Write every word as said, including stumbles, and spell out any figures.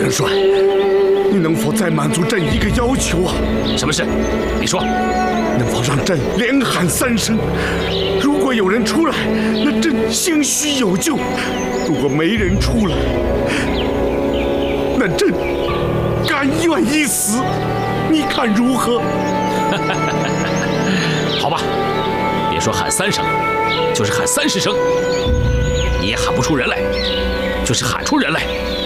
元帅，你能否再满足朕一个要求啊？ 什么事？你说。 能否让朕连喊三声？如果有人出来，那朕兴许有救；如果没人出来，那朕甘愿一死。你看如何？ 好吧，别说喊三声，就是喊三十声，你也喊不出人来；就是喊出人来，